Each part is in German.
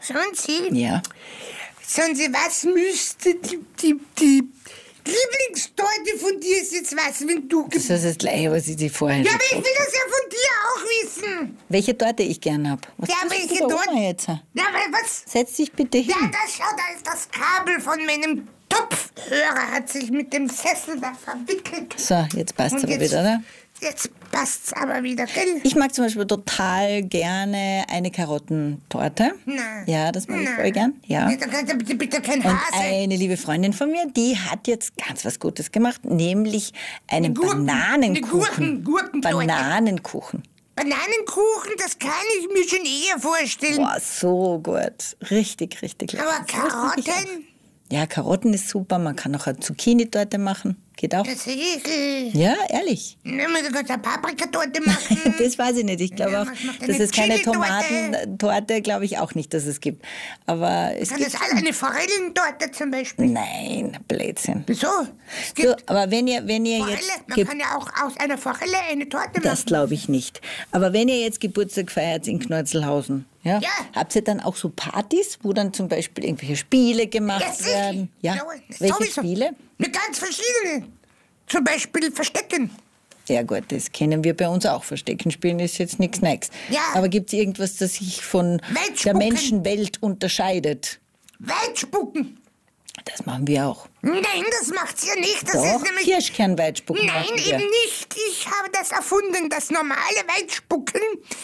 Ja. Sagen Sie, was müsste die Lieblingstorte von dir ist jetzt was, wenn du... Das ist das Gleiche, was ich dir vorher Ja, schon aber ich gesagt will das ja von dir auch wissen. Welche Torte ich gern hab. Was Ja, tust du welche da Torte? oben jetzt? Ja, weil was... Setz dich bitte hin. Ja, da ist das Kabel von meinem Topfhörer, hat sich mit dem Sessel da verwickelt. So, jetzt passt's Und aber jetzt- wieder, oder? Jetzt passt's aber wieder, gell? Ich mag zum Beispiel total gerne eine Karottentorte. Nein. Ja, das mag ich voll gern. Ja. Nee, da kannst du bitte kein Und Hase. eine liebe Freundin von mir, die hat jetzt ganz was Gutes gemacht, nämlich einen Bananenkuchen. Gurkentorte. Bananenkuchen. Bananenkuchen, das kann ich mir schon eher vorstellen. Boah, so gut. Richtig, richtig lecker. Aber Karotten? Ja, Karotten ist super. Man kann auch eine Zucchini-Torte machen. Geht auch. Das ist... Ja, ehrlich. Ne, man kann eine Paprikatorte machen. Das weiß ich nicht. Ich glaube Ja, auch, was macht dass eine es keine Chili-Torte? Tomatentorte, glaube ich auch nicht, dass es gibt. Aber es Kann gibt... das eine Forellentorte zum Beispiel? Nein, Blödsinn. Wieso? Es So, gibt aber wenn ihr Forelle. jetzt... Man kann ja auch aus einer Forelle eine Torte Das machen. glaube ich nicht. Aber wenn ihr jetzt Geburtstag feiert in Knörzelhausen, ja, Ja. habt ihr dann auch so Partys, wo dann zum Beispiel irgendwelche Spiele gemacht sicher. werden? Ja. Welche sowieso. Spiele? Mit ganz verschiedenen. Zum Beispiel Verstecken. Ja gut, das kennen wir bei uns auch. Verstecken spielen ist jetzt nichts Neues. Ja. Aber gibt es irgendwas, das sich von der Weitspucken. Menschenwelt unterscheidet? Weitspucken. Das machen wir auch. Nein, das macht's ja nicht. Das Doch, ist nämlich... Kirschkernweitspucken Nein, machen wir. eben nicht. Ich habe das erfunden, das normale Weitspucken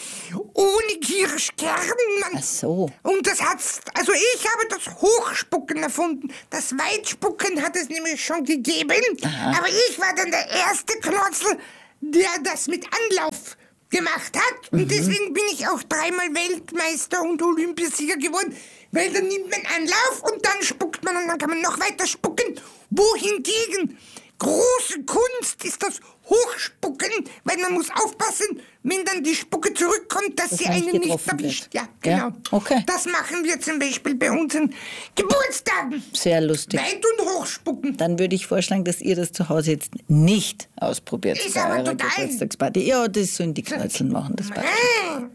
ohne Kirschkern. Ach so. Und das hat's, also ich habe das Hochspucken erfunden. Das Weitspucken hat es nämlich schon gegeben. Aha. Aber ich war dann der erste Knotzel, der das mit Anlauf gemacht hat. Und deswegen bin ich auch 3-mal Weltmeister und Olympiasieger geworden. Weil dann nimmt man Anlauf und dann spuckt man und dann kann man noch weiter spucken. Wohingegen große Kunst ist das Hochspucken, weil man muss aufpassen, wenn dann die Spucke zurückkommt, dass sie man nicht einen nicht getroffen erwischt. wird. Ja, genau. Ja, okay. Das machen wir zum Beispiel bei unseren Geburtstagen. Sehr lustig. Weit- und Hochspucken. Dann würde ich vorschlagen, dass ihr das zu Hause jetzt nicht ausprobiert Ist bei aber eurer total- Geburtstagsparty. Ja, das sollen die Knötzeln machen, das passt. Ah.